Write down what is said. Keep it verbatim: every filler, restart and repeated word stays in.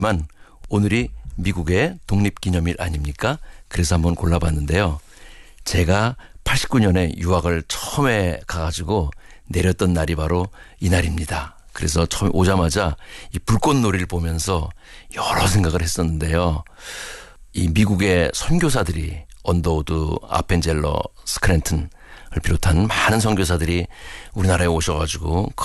오늘이 미국의 독립기념일 아닙니까? 그래서 한번 골라봤는데요. 제가 팔십구 년에 유학을 처음에 가가지고 내렸던 날이 바로 이날입니다. 그래서 처음에 오자마자 이 불꽃놀이를 보면서 여러 생각을 했었는데요. 이 미국의 선교사들이 언더우드, 아펜젤러, 스크랜튼을 비롯한 많은 선교사들이 우리나라에 오셔가지고